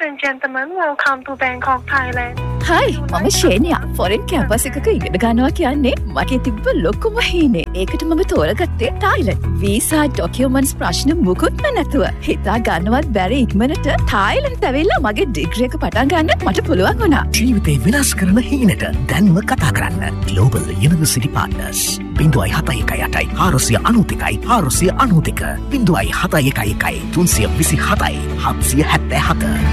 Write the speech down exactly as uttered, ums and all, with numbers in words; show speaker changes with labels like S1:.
S1: and gentlemen, welcome to Bangkok, Thailand.
S2: Hi, මම ශේනියා. ෆොරෙන් campus එකක ඉගෙන ගන්නවා කියන්නේ මගේ තිබ්බ ලොකුම හීනේ. ඒකට මම තෝරගත්තේ තායිලන්ත. වීසා ඩොකියුමන්ට්ස් ප්‍රශ්න මුකුත්ම නැතුව. හිතා ගන්නවත් බැරි ඉක්මනට තායිලන්ත ඇවිල්ලා මගේ ඩිග්‍රී එක පටන් ගන්න මට පුළුවන් වුණා.
S3: ජීවිතේ විනාශ කරන හීනට දැන්ම කතා කරන්න. Global University Partners. බිංදුවයි හතයි එකයි අටයි හාරසිය අනූතිකයි හාරසිය අනූතික බිංදුවයි හතයි එකයි එකයි තුන්සිය විසි හතයි හත්සිය හැත්තෑ හත.